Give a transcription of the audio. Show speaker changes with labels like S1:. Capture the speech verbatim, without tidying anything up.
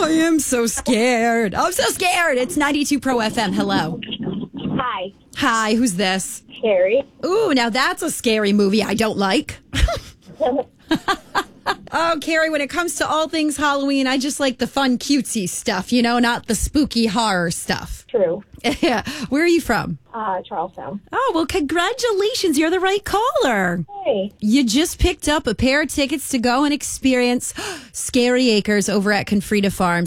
S1: I am so scared. I'm so scared. It's ninety-two Pro F M. Hello.
S2: Hi.
S1: Hi, who's this?
S2: Carrie.
S1: Ooh, now that's a scary movie I don't like. Oh, Carrie, when it comes to all things Halloween, I just like the fun, cutesy stuff, you know, not the spooky horror stuff.
S2: True.
S1: Yeah. Where are you from?
S2: Uh, Charlestown.
S1: Oh, well, congratulations. You're the right caller.
S2: Hey.
S1: You just picked up a pair of tickets to go and experience Scary Acres over at Confrida Farms.